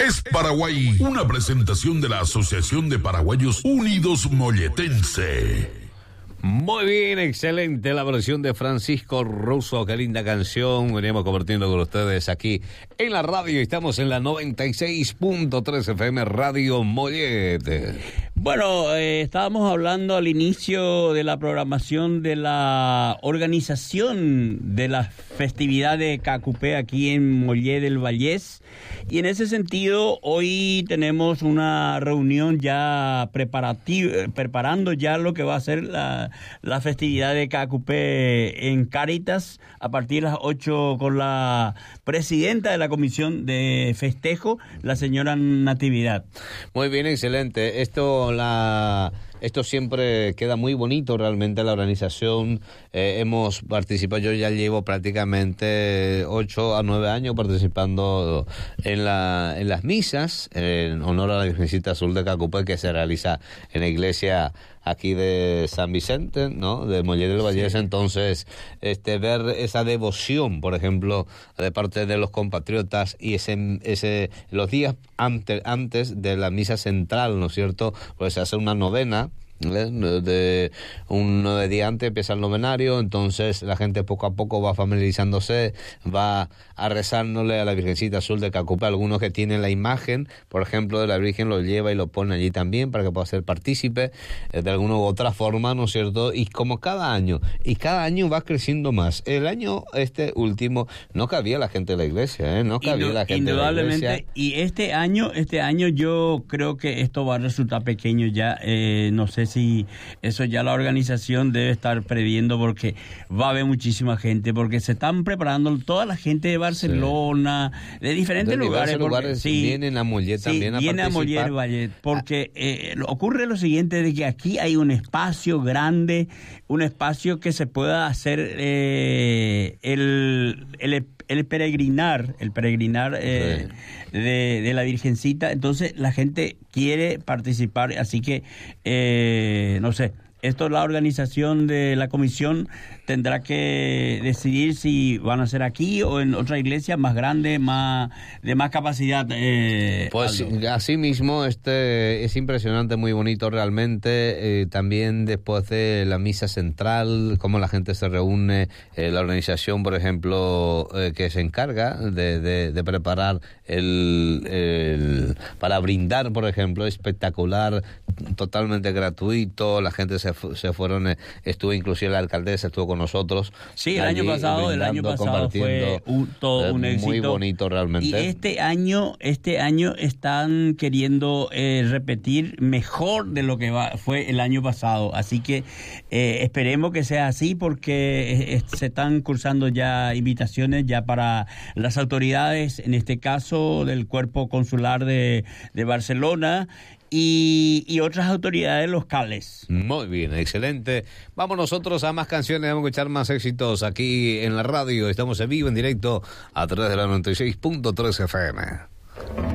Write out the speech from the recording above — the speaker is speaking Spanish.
es Paraguay, una presentación de la Asociación de Paraguayos Unidos Molletense. Muy bien, excelente la versión de Francisco Russo, qué linda canción, veníamos compartiendo con ustedes aquí en la radio, estamos en la 96.3 FM Radio Mollete. Bueno, estábamos hablando al inicio de la programación de la organización de la festividad de Cacupé aquí en Mollet del Vallés, y en ese sentido hoy tenemos una reunión ya preparando ya lo que va a ser la festividad de Cacupé en Cáritas a partir de las 8 con la presidenta de la comisión de festejo, la señora Natividad. Muy bien, excelente. Esto siempre queda muy bonito realmente la organización. Hemos participado, yo ya llevo prácticamente 8 a 9 años participando en las misas en honor a la Virgencita Azul de Cacupé, que se realiza en la iglesia aquí de San Vicente, ¿no? De Mollet del Vallés. Sí. Entonces, ver esa devoción, por ejemplo, de parte de los compatriotas y los días antes de la misa central, ¿no es cierto? Pues se hace una novena. De un 9 días antes empieza el novenario, entonces la gente poco a poco va familiarizándose, va a rezándole a la Virgencita Azul de Cacupé. Algunos que tienen la imagen, por ejemplo, de la Virgen, lo lleva y lo pone allí también para que pueda ser partícipe de alguna u otra forma, ¿no es cierto? Y como cada año va creciendo más. El año último no cabía la gente de la iglesia, no cabía la gente de la iglesia. Y este año yo creo que esto va a resultar pequeño ya, no sé si eso ya la organización debe estar previendo, porque va a haber muchísima gente, porque se están preparando toda la gente de Barcelona, sí, de diferentes lugares. Sí, vienen a Mollet también a participar. A Mollet Valle, porque ocurre lo siguiente, de que aquí hay un espacio grande, un espacio que se pueda hacer el peregrinar sí, de la Virgencita. Entonces la gente quiere participar, así que no sé, esto la organización de la comisión tendrá que decidir si van a ser aquí o en otra iglesia más grande, de más capacidad. Pues así mismo, es impresionante, muy bonito realmente. También después de la misa central, cómo la gente se reúne, la organización, por ejemplo, que se encarga de preparar para brindar, por ejemplo, espectacular, totalmente gratuito. La gente se fueron, estuvo inclusive la alcaldesa, estuvo con nosotros. Sí, el año pasado fue todo un éxito. Muy bonito realmente. Y este año están queriendo repetir mejor de lo que fue el año pasado. Así que esperemos que sea así, porque se están cursando ya invitaciones ya para las autoridades, en este caso del Cuerpo Consular de Barcelona, y otras autoridades locales. Muy bien, excelente. Vamos nosotros a más canciones, vamos a escuchar más éxitos aquí en la radio. Estamos en vivo, en directo, a través de la 96.3 FM.